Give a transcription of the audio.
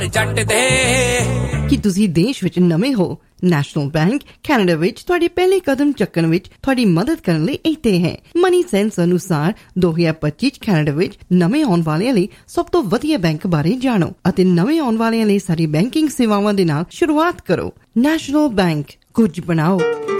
ਜੱਟ ਦੇ ਕਿ ਤੁਸੀਂ ਦੇਸ਼ ਵਿੱਚ ਨਵੇਂ ਹੋ। ਨੈਸ਼ਨਲ ਬੈਂਕ ਕੈਨੇਡਾ ਵਿੱਚ ਤੁਹਾਡੇ ਪਹਿਲੇ ਕਦਮ ਚੱਕਣ ਵਿੱਚ ਤੁਹਾਡੀ ਮਦਦ ਕਰਨ ਲਈ ਇੱਥੇ ਹੈ। ਮਨੀ ਸੈਂਸ ਅਨੁਸਾਰ 2025 ਕੈਨੇਡਾ ਵਿੱਚ ਨਵੇਂ ਆਉਣ ਵਾਲਿਆਂ ਲਈ ਸਭ ਤੋਂ ਵਧੀਆ ਬੈਂਕ ਬਾਰੇ ਜਾਣੋ ਅਤੇ ਨਵੇਂ ਆਉਣ ਵਾਲਿਆਂ ਲਈ ਸਾਡੀ ਬੈਂਕਿੰਗ ਸੇਵਾਵਾਂ ਦੇ ਨਾਲ ਸ਼ੁਰੂਆਤ ਕਰੋ। ਨੈਸ਼ਨਲ ਬੈਂਕ, ਕੁਝ ਬਣਾਓ।